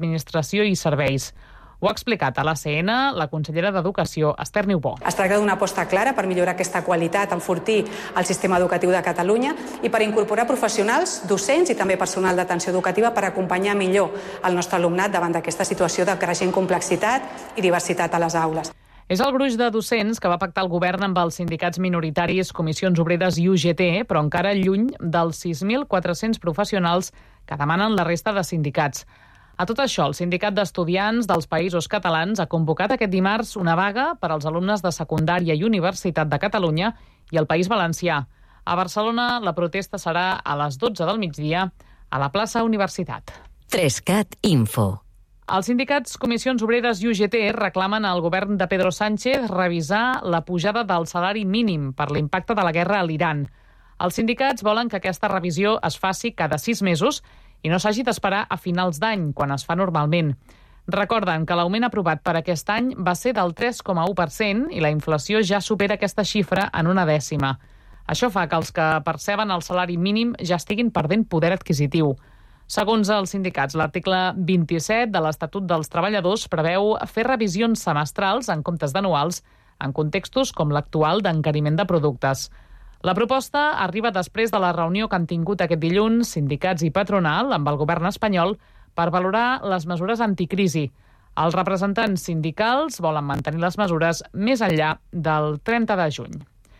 d'Administració i Serveis. Ho ha explicat a l'ACN la consellera d'Educació, Esther Niubó. Es tracta d'una aposta clara per millorar aquesta qualitat, enfortir el sistema educatiu de Catalunya i per incorporar professionals, docents i també personal d'atenció educativa per acompanyar millor el nostre alumnat davant d'aquesta situació de creixent complexitat i diversitat a les aules. És el gruix de docents que va pactar el govern amb els sindicats minoritaris, Comissions Obreres i UGT, però encara lluny dels 6.400 professionals que demanen la resta de sindicats. A tot això, el Sindicat d'Estudiants dels Països Catalans ha convocat aquest dimarts una vaga per als alumnes de secundària i Universitat de Catalunya i el País Valencià. A Barcelona, la protesta serà a les 12 del migdia a la plaça Universitat. 3CAT Info. Els sindicats Comissions Obreres i UGT reclamen al govern de Pedro Sánchez revisar la pujada del salari mínim per l'impacte de la guerra a l'Iran. Els sindicats volen que aquesta revisió es faci cada 6 mesos i no s'hagi d'esperar a finals d'any, quan es fa normalment. Recorden que l'augment aprovat per aquest any va ser del 3,1% i la inflació ja supera aquesta xifra en una dècima. Això fa que els que perceben el salari mínim ja estiguin perdent poder adquisitiu. Segons els sindicats, l'article 27 de l'Estatut dels Treballadors preveu fer revisions semestrals en comptes d'anuals en contextos com l'actual d'encariment de productes. La proposta arriba després de la reunió que han tingut aquest dilluns sindicats i patronal amb el govern espanyol per valorar les mesures anticrisi. Els representants sindicals volen mantenir les mesures més enllà del 30 de juny.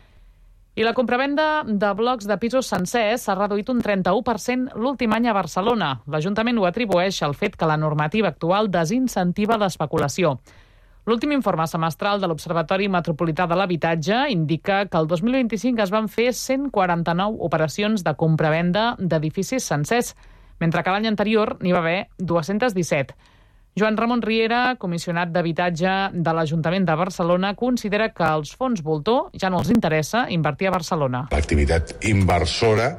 I la compravenda de blocs de pisos sencers s'ha reduït un 31% l'últim any a Barcelona. L'Ajuntament ho atribueix al fet que la normativa actual desincentiva l'especulació. L'últim informe semestral de l'Observatori Metropolità de l'Habitatge indica que el 2025 es van fer 149 operacions de compravenda d'edificis sencers, mentre que l'any anterior n'hi va haver 217. Joan Ramon Riera, comissionat d'Habitatge de l'Ajuntament de Barcelona, considera que als fons voltor ja no els interessa invertir a Barcelona. L'activitat inversora,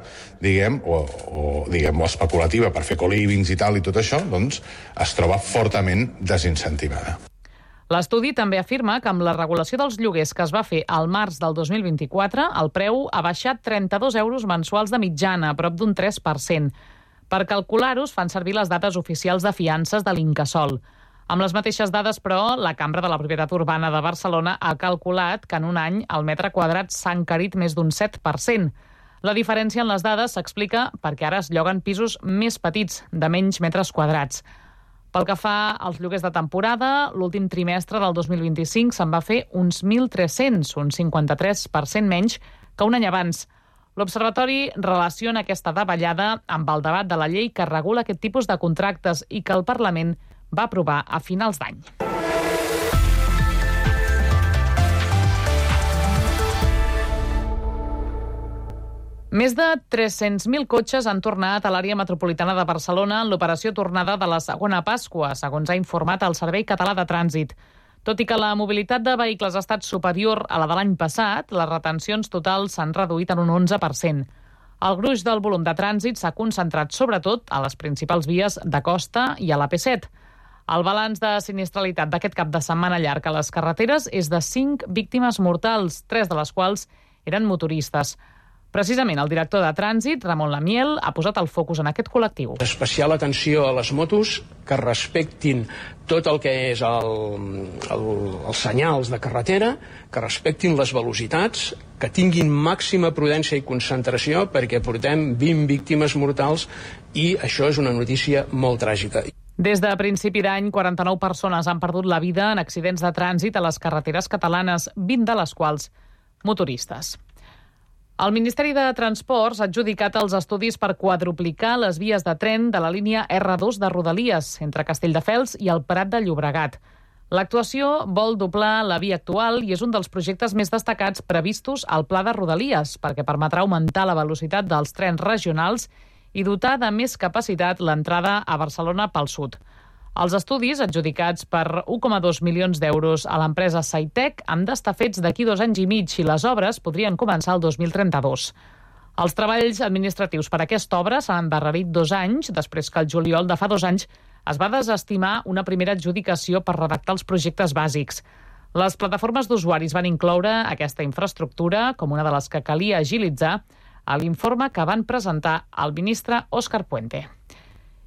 o especulativa per fer co-livings i tal i tot això, doncs es troba fortament desincentivada. L'estudi també afirma que amb la regulació dels lloguers que es va fer al març del 2024, el preu ha baixat 32 euros mensuals de mitjana, a prop d'un 3%. Per calcular-ho, es fan servir les dates oficials de fiances de l'Incasòl. Amb les mateixes dades, però, la Cambra de la Propietat Urbana de Barcelona ha calculat que en un any el metre quadrat s'ha encarit més d'un 7%. La diferència en les dades s'explica perquè ara es lloguen pisos més petits, de menys metres quadrats. Pel que fa als lloguers de temporada, l'últim trimestre del 2025 se'n va fer uns 1.300, un 53% menys que un any abans. L'Observatori relaciona aquesta davallada amb el debat de la llei que regula aquest tipus de contractes i que el Parlament va aprovar a finals d'any. Més de 300.000 cotxes han tornat a l'àrea metropolitana de Barcelona en l'operació tornada de la segona Pasqua, segons ha informat el Servei Català de Trànsit. Tot i que la mobilitat de vehicles ha estat superior a la de l'any passat, les retencions totals s'han reduït en un 11%. El gruix del volum de trànsit s'ha concentrat sobretot a les principals vies de costa i a la P7. El balanç de sinistralitat d'aquest cap de setmana llarg a les carreteres és de 5 víctimes mortals, 3 de les quals eren motoristes. Precisament el director de Trànsit, Ramon Lamiel, ha posat el focus en aquest col·lectiu. Especial atenció a les motos que respectin tot el que és els senyals de carretera, que respectin les velocitats, que tinguin màxima prudència i concentració perquè portem 20 víctimes mortals i això és una notícia molt tràgica. Des de principi d'any, 49 persones han perdut la vida en accidents de trànsit a les carreteres catalanes, 20 de les quals motoristes. El Ministeri de Transports ha adjudicat els estudis per quadruplicar les vies de tren de la línia R2 de Rodalies entre Castelldefels i el Prat de Llobregat. L'actuació vol doblar la via actual i és un dels projectes més destacats previstos al Pla de Rodalies, perquè permetrà augmentar la velocitat dels trens regionals i dotar de més capacitat l'entrada a Barcelona pel sud. Els estudis, adjudicats per 1,2 milions d'euros a l'empresa Saitec, han d'estar fets d'aquí 2 anys i mig i les obres podrien començar el 2032. Els treballs administratius per a aquesta obra s'han endarrerit 2 anys, després que el juliol de fa 2 anys es va desestimar una primera adjudicació per redactar els projectes bàsics. Les plataformes d'usuaris van incloure aquesta infraestructura com una de les que calia agilitzar a l'informe que van presentar al ministre Òscar Puente.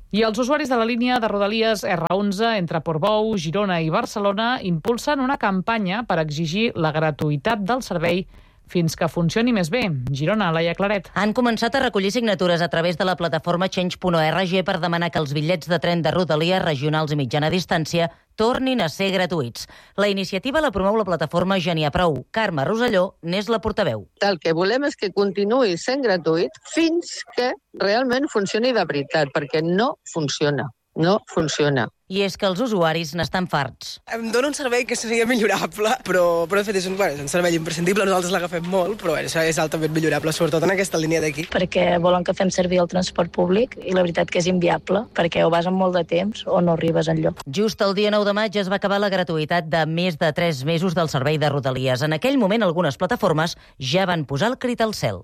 I els usuaris de la línia de Rodalies R11 entre Portbou, Girona i Barcelona impulsen una campanya per exigir la gratuïtat del servei fins que funcioni més bé. Girona, Laia Claret. Han començat a recollir signatures a través de la plataforma Change.org per demanar que els bitllets de tren de Rodalies regionals i mitjana distància tornin a ser gratuïts. La iniciativa la promou la plataforma Ja n'hi ha prou. Carme Rosselló n'és la portaveu. El que volem és que continuï sent gratuït fins que realment funcioni de veritat, perquè no funciona. No funciona. I és que els usuaris n'estan farts. Em dona un servei que seria millorable, però de fet és un servei imprescindible, nosaltres l'agafem molt, però això és altament millorable, sobretot en aquesta línia d'aquí. Perquè volen que fem servir el transport públic i la veritat que és inviable, perquè o vas amb molt de temps o no arribes enlloc. Just el dia 9 de maig es va acabar la gratuïtat de més de 3 mesos del servei de Rodalies. En aquell moment algunes plataformes ja van posar el crit al cel.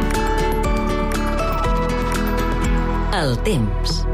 El temps.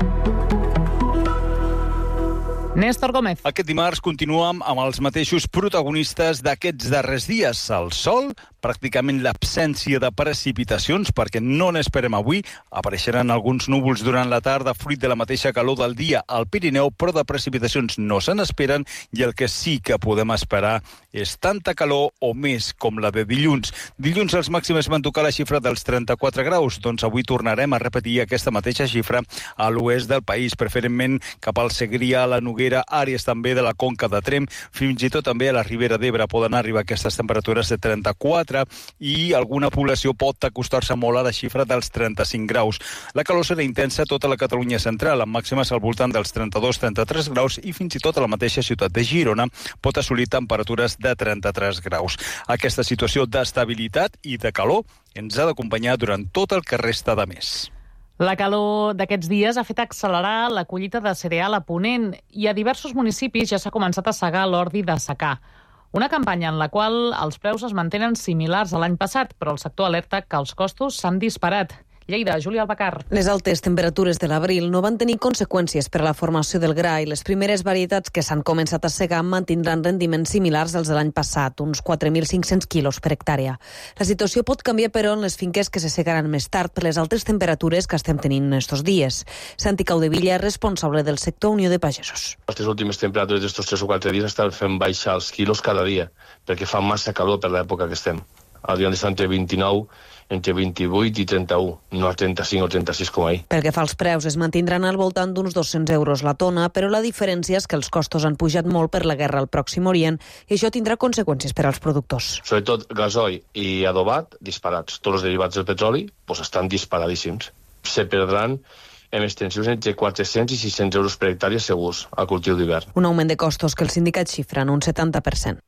Néstor Gómez. Aquest dimarts continuem amb els mateixos protagonistes d'aquests darrers dies. El sol, pràcticament l'absència de precipitacions, perquè no n'esperem avui. Apareixeran alguns núvols durant la tarda, fruit de la mateixa calor del dia al Pirineu, però de precipitacions no se n'esperen, i el que sí que podem esperar és tanta calor o més com la de dilluns. Dilluns els màxims van tocar la xifra dels 34 graus, doncs avui tornarem a repetir aquesta mateixa xifra a l'oest del país, preferentment cap al Segrià, a la Noguera, àrees també de la Conca de Tremp, fins i tot també a la Ribera d'Ebre poden arribar aquestes temperatures de 34 i alguna població pot acostar-se molt a la xifra dels 35 graus. La calor serà intensa a tota la Catalunya central, amb màximes al voltant dels 32-33 graus i fins i tot a la mateixa ciutat de Girona pot assolir temperatures de 33 graus. Aquesta situació d'estabilitat i de calor ens ha d'acompanyar durant tot el que resta de mes. La calor d'aquests dies ha fet accelerar la collita de cereal a Ponent i a diversos municipis ja s'ha començat a segar l'ordi de secà. Una campanya en la qual els preus es mantenen similars a l'any passat, però el sector alerta que els costos s'han disparat. Lleida, Júlia Albacar. Les altes temperatures de l'abril no van tenir conseqüències per a la formació del gra i les primeres varietats que s'han començat a segar mantindran rendiments similars als de l'any passat, uns 4.500 quilos per hectàrea. La situació pot canviar, però, en les finques que se segaran més tard per les altes temperatures que estem tenint estos dies. Santi Caudevilla, responsable del sector Unió de Pagesos. Les últimes temperatures d'estos 3 o 4 dies estan fent baixar els quilos cada dia, perquè fa massa calor per l'època que estem. Hauríem d'estar entre 29, entre 28 i 31, no a 35 o 36 com ahir. Pel que fa als preus, es mantindran al voltant d'uns 200 euros la tona, però la diferència és que els costos han pujat molt per la guerra al Pròxim Orient i això tindrà conseqüències per als productors. Sobretot gasoil i adobat, disparats. Tots els derivats del petroli estan disparadíssims. Se perdran en extensions entre 400 i 600 euros per hectàrea segurs al cultiu d'hivern. Un augment de costos que el sindicat xifra en un 70%.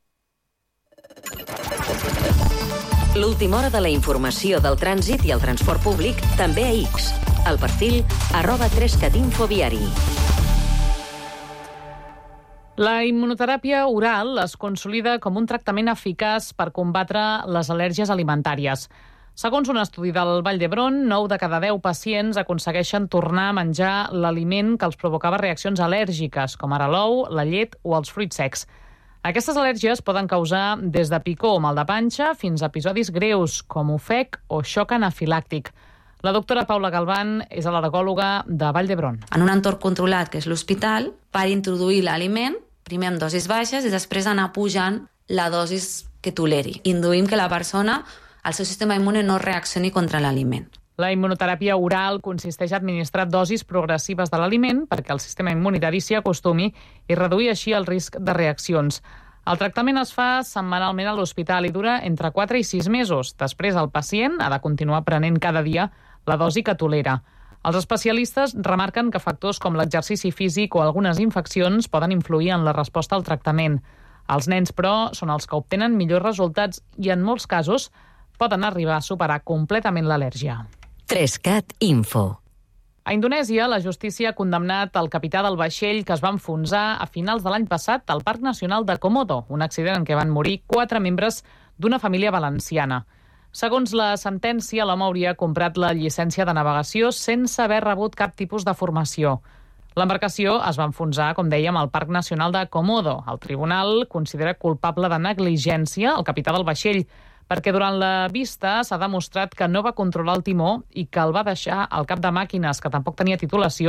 L'última hora de la informació del trànsit i el transport públic també a X. El perfil @3catinfoviari. La immunoteràpia oral es consolida com un tractament eficaç per combatre les al·lèrgies alimentàries. Segons un estudi del Vall d'Hebron, 9 de cada 10 pacients aconsegueixen tornar a menjar l'aliment que els provocava reaccions al·lèrgiques, com ara l'ou, la llet o els fruits secs. Aquestes al·lèrgies poden causar des de picor o mal de panxa fins a episodis greus, com ofec o xoc anafilàctic. La doctora Paula Galván és al·lergòloga de Vall d'Hebron. En un entorn controlat, que és l'hospital, per introduir l'aliment, primer amb dosis baixes i després anar pujant la dosis que toleri. Induïm que la persona, el seu sistema immune, no reaccioni contra l'aliment. La immunoteràpia oral consisteix a administrar dosis progressives de l'aliment perquè el sistema immunitari s'hi acostumi i reduir així el risc de reaccions. El tractament es fa setmanalment a l'hospital i dura entre 4 i 6 mesos. Després el pacient ha de continuar prenent cada dia la dosi que tolera. Els especialistes remarquen que factors com l'exercici físic o algunes infeccions poden influir en la resposta al tractament. Els nens, però, són els que obtenen millors resultats i, en molts casos, poden arribar a superar completament l'al·lèrgia. 3cat Info. A Indonèsia, la justícia ha condemnat el capità del vaixell que es va enfonsar a finals de l'any passat al Parc Nacional de Komodo, un accident en què van morir 4 membres d'una família valenciana. Segons la sentència, l'home hauria comprat la llicència de navegació sense haver rebut cap tipus de formació. L'embarcació es va enfonsar, com dèiem, al Parc Nacional de Komodo. El tribunal considera culpable de negligència el capità del vaixell, perquè durant la vista s'ha demostrat que no va controlar el timó i que el va deixar al cap de màquines, que tampoc tenia titulació,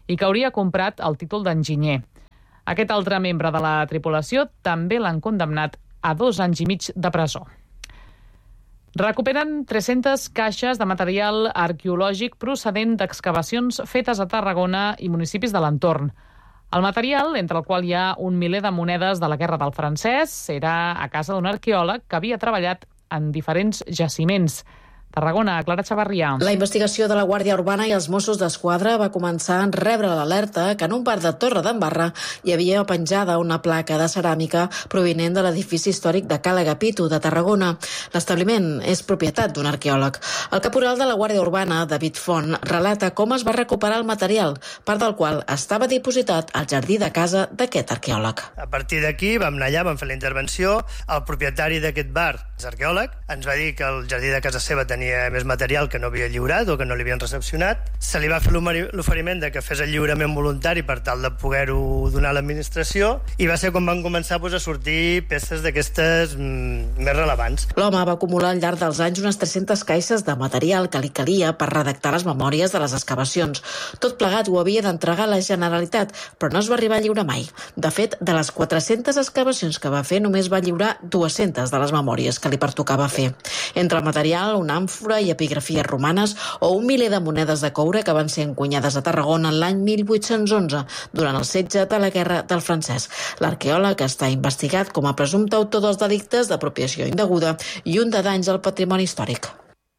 i que hauria comprat el títol d'enginyer. Aquest altre membre de la tripulació també l'han condemnat a 2 anys i mig de presó. Recuperen 300 caixes de material arqueològic procedent d'excavacions fetes a Tarragona i municipis de l'entorn. El material, entre el qual hi ha un miler de monedes de la Guerra del Francès, era a casa d'un arqueòleg que havia treballat en diferents jaciments. Tarragona, Clara Chavarria. La investigació de la Guàrdia Urbana i els Mossos d'Esquadra va començar en rebre l'alerta que en un parc de Torredembarra hi havia penjada una placa de ceràmica provinent de l'edifici històric de Cala Agapito, de Tarragona. L'establiment és propietat d'un arqueòleg. El caporal de la Guàrdia Urbana, David Font, relata com es va recuperar el material, part del qual estava dipositat al jardí de casa d'aquest arqueòleg. A partir d'aquí vam anar allà, vam fer la intervenció. El propietari d'aquest bar, és arqueòleg, ens va dir que el jardí de casa seva tenia més material que no havia lliurat o que no li havien recepcionat. Se li va fer l'oferiment de que fes el lliurament voluntari per tal de poder-ho donar a l'administració i va ser quan van començar a sortir peces d'aquestes més rellevants. L'home va acumular al llarg dels anys unes 300 caixes de material que li calia per redactar les memòries de les excavacions. Tot plegat ho havia d'entregar a la Generalitat, però no es va arribar a lliurar mai. De fet, de les 400 excavacions que va fer, només va lliurar 200 de les memòries que li pertocava fer. Entre el material, una àmfora i epigrafies romanes o un miler de monedes de coure que van ser encunyades a Tarragona l'any 1811 durant el setge de la Guerra del Francès. L'arqueòleg està investigat com a presumpte autor dels delictes d'apropiació indeguda i un de danys al patrimoni històric.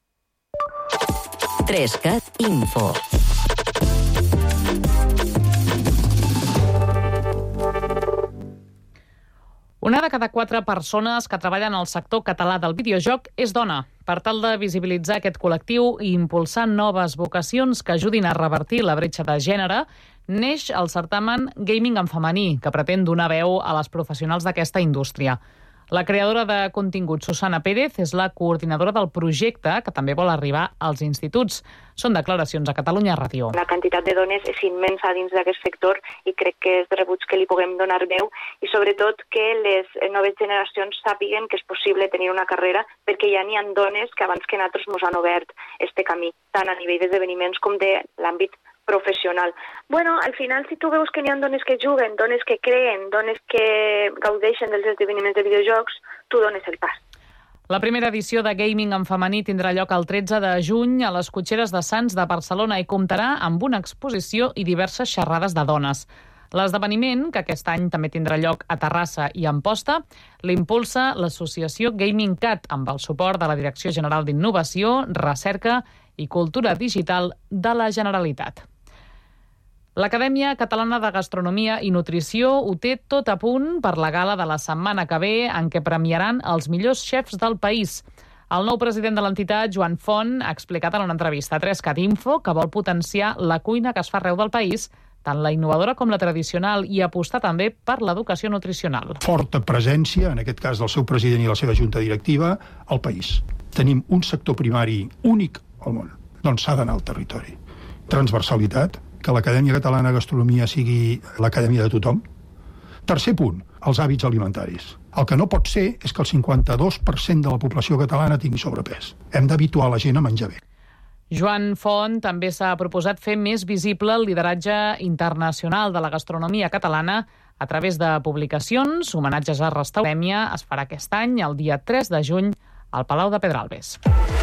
3CAT Info. Una de cada 4 persones que treballen al sector català del videojoc és dona. Per tal de visibilitzar aquest col·lectiu i impulsar noves vocacions que ajudin a revertir la bretxa de gènere, neix el certamen Gaming en femení, que pretén donar veu a les professionals d'aquesta indústria. La creadora de contingut, Susana Pérez, és la coordinadora del projecte, que també vol arribar als instituts. Són declaracions a Catalunya Ràdio. La quantitat de dones és immensa dins d'aquest sector i crec que és de rebuig que li puguem donar veu i sobretot que les noves generacions sàpiguen que és possible tenir una carrera perquè ja n'hi ha dones que abans que nosaltres ens han obert este camí, tant a nivell d'esdeveniments com de l'àmbit professional. Bueno, al final, si tu veus que n'hi ha dones que juguen, dones que creen, dones que gaudeixen dels esdeveniments de videojocs, tu dones el pas. La primera edició de Gaming en femení tindrà lloc el 13 de juny a les Cotxeres de Sants de Barcelona i comptarà amb una exposició i diverses xerrades de dones. L'esdeveniment, que aquest any també tindrà lloc a Terrassa i Amposta, l'impulsa l'associació Gaming Cat amb el suport de la Direcció General d'Innovació, Recerca i Cultura Digital de la Generalitat. L'Acadèmia Catalana de Gastronomia i Nutrició ho té tot a punt per la gala de la setmana que ve en què premiaran els millors xefs del país. El nou president de l'entitat, Joan Font, ha explicat en una entrevista a 3CAT Info que vol potenciar la cuina que es fa arreu del país, tant la innovadora com la tradicional, i apostar també per l'educació nutricional. Forta presència, en aquest cas del seu president i la seva junta directiva, al país. Tenim un sector primari únic al món, doncs s'ha d'anar al territori. Transversalitat, que l'Acadèmia Catalana de Gastronomia sigui l'acadèmia de tothom. Tercer punt, els hàbits alimentaris. El que no pot ser és que el 52% de la població catalana tingui sobrepès. Hem d'habituar la gent a menjar bé. Joan Font també s'ha proposat fer més visible el lideratge internacional de la gastronomia catalana a través de publicacions, homenatges a Restaurèmia. Es farà aquest any, el dia 3 de juny, al Palau de Pedralbes.